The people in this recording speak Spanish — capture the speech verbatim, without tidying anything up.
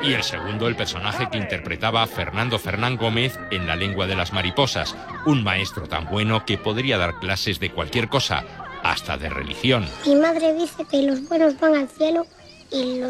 Y el segundo, el personaje que interpretaba Fernando Fernán Gómez en La lengua de las mariposas, un maestro tan bueno que podría dar clases de cualquier cosa, hasta de religión. Mi madre dice que los buenos van al cielo y los